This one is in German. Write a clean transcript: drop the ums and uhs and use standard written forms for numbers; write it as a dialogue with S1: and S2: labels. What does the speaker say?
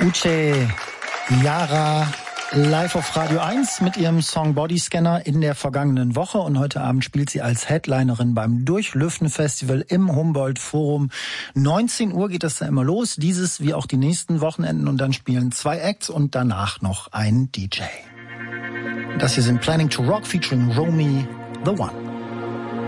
S1: Uche Jara live auf Radio 1 mit ihrem Song Bodyscanner in der vergangenen Woche, und heute Abend spielt sie als Headlinerin beim Durchlüften-Festival im Humboldt-Forum. 19 Uhr geht das da immer los, dieses wie auch die nächsten Wochenenden, und dann spielen 2 Acts und danach noch ein DJ. Das hier sind Planning to Rock featuring Romy the One.